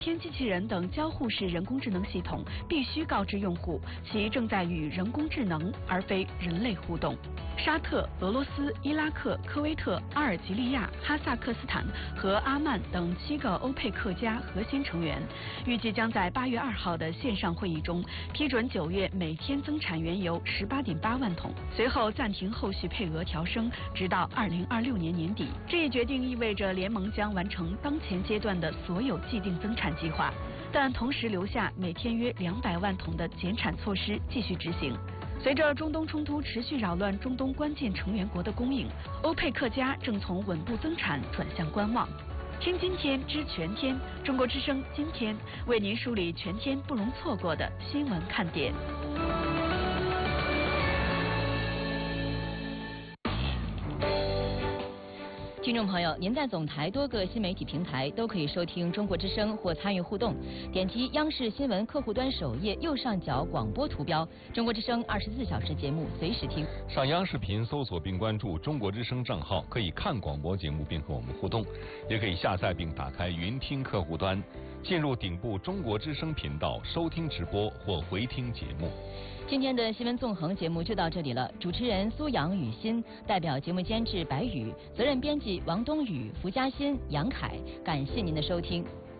天机器人等交互式人工智能系统必须告知用户，其正在与人工智能而非人类互动。沙特、俄罗斯、伊拉克、科威特、阿尔及利亚、哈萨克斯坦和阿曼等7个欧佩克加核心成员，预计将在8月2号的线上会议中批准9月每天增产原油18.8万桶，随后暂停后续配额调升，直到2026年年底。这一决定意味着联盟将完成当前阶段的所有既定增产计划，但同时留下每天约200万桶的减产措施继续执行。随着中东冲突持续扰乱中东关键成员国的供应，欧佩克加正从稳步增产转向观望。听今天知全天，中国之声今天为您梳理全天不容错过的新闻看点。 听众朋友，您在总台多个新媒体平台都可以收听中国之声或参与互动，点击央视新闻客户端首页右上角广播图标，中国之声24小时节目随时听。 上央视频搜索并关注中国之声账号，可以看广播节目并和我们互动，也可以下载并打开云听客户端，进入顶部中国之声频道收听直播或回听节目。 今天的新闻纵横节目就到这里了，主持人苏阳、雨欣，代表节目监制白宇，责任编辑王冬雨、福嘉欣、杨凯，感谢您的收听。